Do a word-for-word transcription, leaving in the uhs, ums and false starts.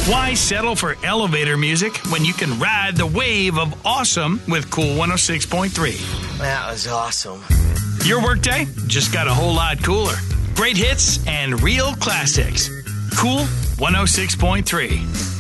Why settle for elevator music when you can ride the wave of awesome with Cool one oh six point three? That was awesome. Your workday just got a whole lot cooler. Great hits and real classics. Cool one oh six point three.